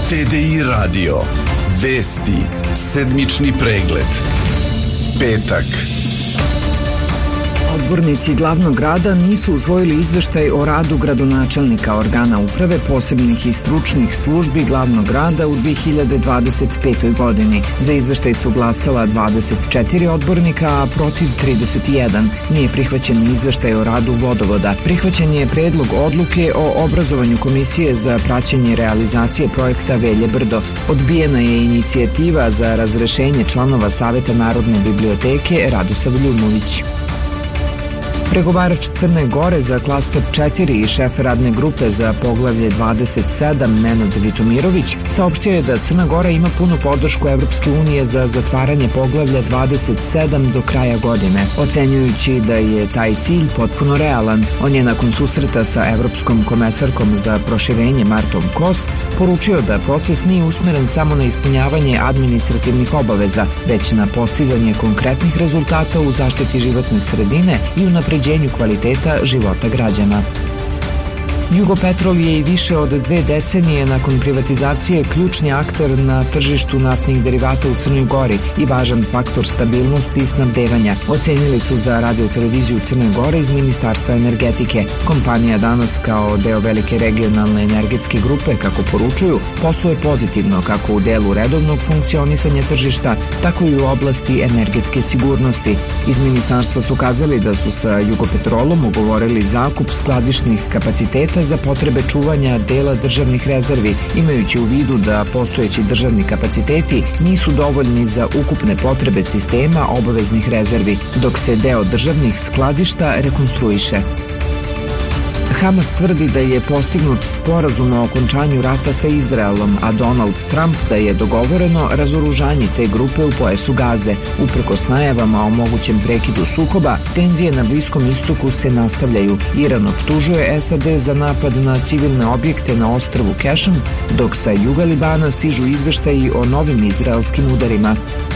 TDI radio. Vesti. Sedmični pregled. Petak. Odbornici glavnog grada nisu usvojili izveštaj o radu gradonačelnika, organa uprave, posebnih i stručnih službi glavnog grada u 2025. godini. Za izveštaj su glasala 24 odbornika, a protiv 31. Nije prihvaćen izveštaj o radu vodovoda. Prihvaćen je predlog odluke o obrazovanju komisije za praćenje realizacije projekta Velje Brdo. Odbijena je inicijativa za razrešenje članova Saveta Narodne biblioteke Radosav Ljumović. Pregovarač Crne Gore za klaster 4 i šef radne grupe za poglavlje 27 Nenad Vitomirović saopštio je da Crna Gora ima punu podršku Evropske unije za zatvaranje poglavlja 27 do kraja godine, ocenjujući da je taj cilj potpuno realan. On je nakon susreta sa Evropskom komesarkom za proširenje Martom Kos poručio da proces nije usmeren samo na ispunjavanje administrativnih obaveza, već na postizanje konkretnih rezultata u zaštiti životne sredine i unapređenju kvaliteta života građana. Jugopetrol je i više od 2 decenije nakon privatizacije ključni akter na tržištu naftnih derivata u Crnoj Gori i važan faktor stabilnosti i snabdevanja, ocenili su za radio-televiziju Crne Gore iz Ministarstva energetike. Kompanija danas kao deo velike regionalne energetske grupe, kako poručuju, posluje pozitivno kako u delu redovnog funkcionisanja tržišta, tako i u oblasti energetske sigurnosti. Iz ministarstva su kazali da su sa Jugopetrolom ugovorili zakup skladišnih kapaciteta za potrebe čuvanja dela državnih rezervi, imajući u vidu da postojeći državni kapaciteti nisu dovoljni za ukupne potrebe sistema obaveznih rezervi, dok se deo državnih skladišta rekonstruiše. Hamas tvrdi da je postignut sporazum o okončanju rata sa Izraelom, a Donald Trump da je dogovoreno razoružanje te grupe u pojasu Gaze. Uprkos najavama o mogućem prekidu sukoba, tenzije na Bliskom istoku se nastavljaju. Iran optužuje SAD za napad na civilne objekte na ostrvu Kešem, dok sa juga Libana stižu izveštaji o novim izraelskim udarima.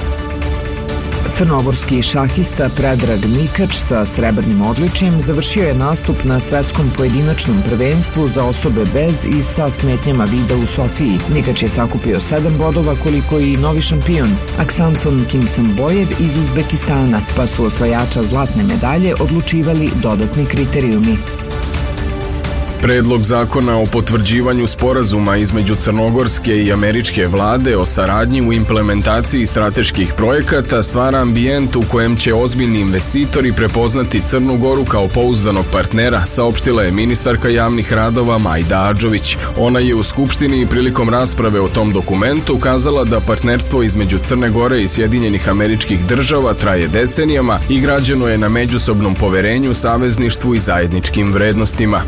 Crnogorski šahista Predrag Nikač sa srebrnim odličjem završio je nastup na svetskom pojedinačnom prvenstvu za osobe bez i sa smetnjama vida u Sofiji. Nikač je sakupio 7 bodova koliko i novi šampion Aksanson Kimsombojev iz Uzbekistana, pa su osvajača zlatne medalje odlučivali dodatni kriterijumi. Predlog zakona o potvrđivanju sporazuma između crnogorske i američke vlade o saradnji u implementaciji strateških projekata stvara ambijent u kojem će ozbiljni investitori prepoznati Crnu Goru kao pouzdanog partnera, saopštila je ministarka javnih radova Majda Adžović. Ona je u Skupštini prilikom rasprave o tom dokumentu kazala da partnerstvo između Crne Gore i Sjedinjenih Američkih Država traje decenijama i građeno je na međusobnom poverenju, savezništvu i zajedničkim vrednostima.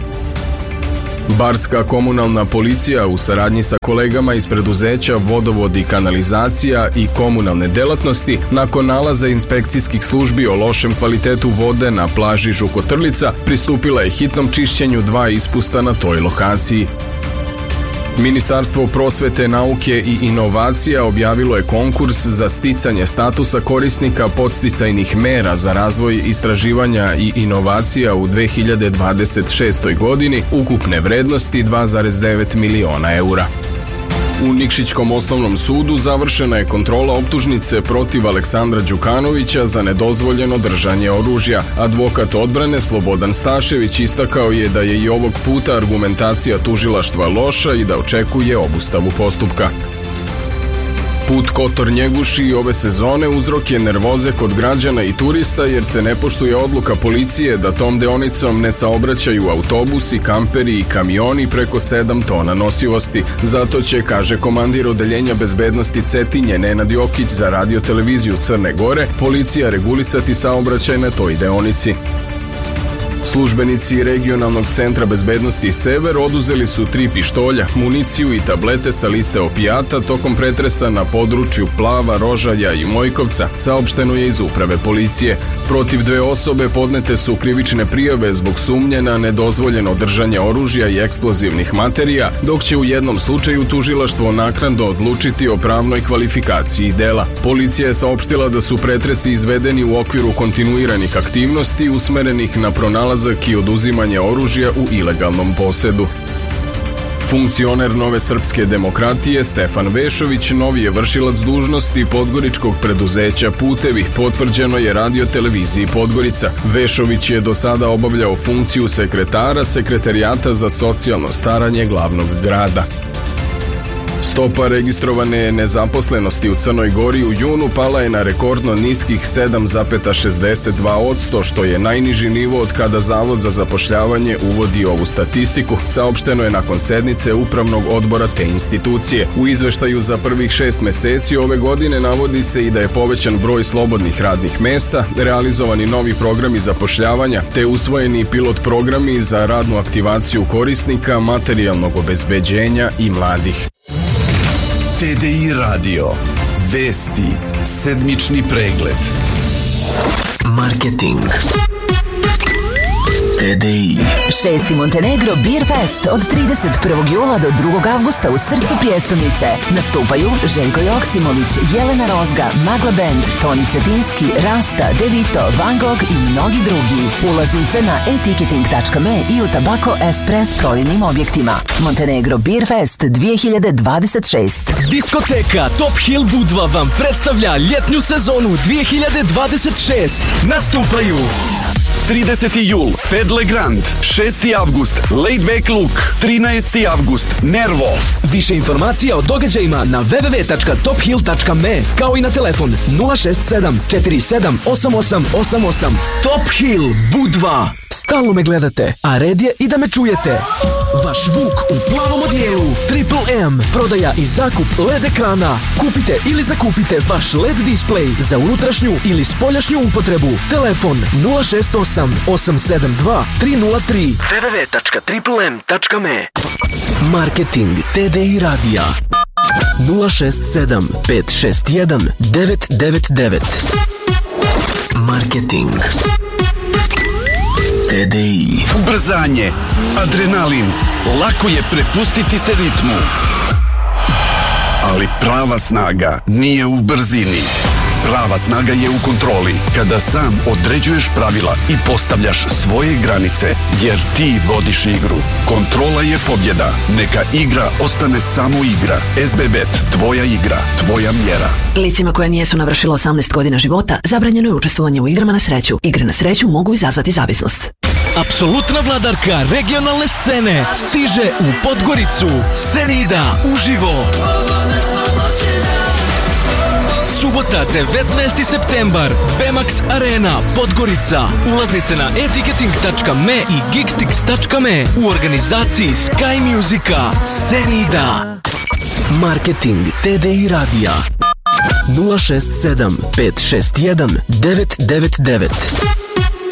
Barska komunalna policija u saradnji sa kolegama iz preduzeća Vodovod i kanalizacija i komunalne delatnosti nakon nalaza inspekcijskih službi o lošem kvalitetu vode na plaži Žukotrlica pristupila je hitnom čišćenju 2 ispusta na toj lokaciji. Ministarstvo prosvete, nauke i inovacija objavilo je konkurs za sticanje statusa korisnika podsticajnih mera za razvoj istraživanja i inovacija u 2026. godini ukupne vrednosti 2,9 miliona eura. U Nikšićkom osnovnom sudu završena je kontrola optužnice protiv Aleksandra Đukanovića za nedozvoljeno držanje oružja. Advokat odbrane Slobodan Stašević istakao je da je i ovog puta argumentacija tužilaštva loša i da očekuje obustavu postupka. Put Kotor-Njeguši ove sezone uzrok je nervoze kod građana i turista jer se ne poštuje odluka policije da tom deonicom ne saobraćaju autobusi, kamperi i kamioni preko 7 tona nosivosti. Zato će, kaže komandir odeljenja bezbednosti Cetinje Nenad Jokić za radio-televiziju Crne Gore, policija regulisati saobraćaj na toj deonici. Službenici regionalnog centra bezbednosti Sever oduzeli su 3 pištolja, municiju i tablete sa liste opijata tokom pretresa na području Plava, Rožalja i Mojkovca, saopšteno je iz uprave policije. Protiv 2 osobe podnete su krivične prijave zbog sumnje na nedozvoljeno držanje oružja i eksplozivnih materija, dok će u jednom slučaju tužilaštvo naknadno odlučiti o pravnoj kvalifikaciji dela. Policija je saopštila da su pretresi izvedeni u okviru kontinuiranih aktivnosti usmerenih na pronalazak i oduzimanje oružja u ilegalnom posedu. Funkcioner Nove srpske demokratije Stefan Vešović novi je vršilac dužnosti podgoričkog preduzeća Putevi, potvrđeno je Radio televiziji Podgorica. Vešović je do sada obavljao funkciju sekretara Sekretarijata za socijalno staranje glavnog grada. Stopa registrovane nezaposlenosti u Crnoj Gori u junu pala je na rekordno niskih 7,62%, što je najniži nivo od kada Zavod za zapošljavanje uvodi ovu statistiku, saopšteno je nakon sednice Upravnog odbora te institucije. U izveštaju za prvih 6 meseci ove godine navodi se i da je povećan broj slobodnih radnih mesta, realizovani novi programi zapošljavanja, te usvojeni pilot programi za radnu aktivaciju korisnika, materijalnog obezbeđenja i mladih. TDI Radio. Vesti. Sedmični pregled. Marketing. TDI. 6. Montenegro Beer Fest od 31. jula do 2. avgusta u srcu prijestolnice. Nastupaju Željko Joksimović, Jelena Rozga, Magla Band, Toni Cetinski, Rasta, Devito, Van Gogh i mnogi drugi. Ulaznice na e-ticketing.me i u Tabako Express prodajnim objektima. Montenegro Beer Fest 2026. Diskoteka Top Hill Budva vam predstavlja ljetnju sezonu 2026. Nastupaju 30. jul Fedle Grand, 6. avgust Laid Back Look, 13. avgust Nervo. Više informacija o događajima na www.tophill.me kao i na telefon 067 47 8888. Top Hill Budva. Stalno me gledate, a red je i da me čujete. Vaš Vuk u plavom odijelu, Triple M, prodaja i zakup LED ekrana. Kupite ili zakupite vaš LED display za unutrašnju ili spoljašnju upotrebu. Telefon 068 872 303. www.triplem.me. Marketing TDI radija 067 561 999. Marketing TDI. Ubrzanje. Adrenalin. Lako je prepustiti se ritmu. Ali prava snaga nije u brzini. Prava snaga je u kontroli, kada sam određuješ pravila i postavljaš svoje granice, jer ti vodiš igru. Kontrola je pobjeda. Neka igra ostane samo igra. SBBet, tvoja igra, tvoja mjera. Licima koja nijesu navršila 18 godina života, zabranjeno je učestvovanje u igrama na sreću. Igre na sreću mogu izazvati zavisnost. Apsolutna vladarka regionalne scene stiže u Podgoricu. Senida uživo. Subota 19. septembar, Bemax Arena, Podgorica. Ulaznice na e-ticketing.me i geekstix.me u organizaciji Sky Musica. Senida. Marketing TDI radija 067 561 999.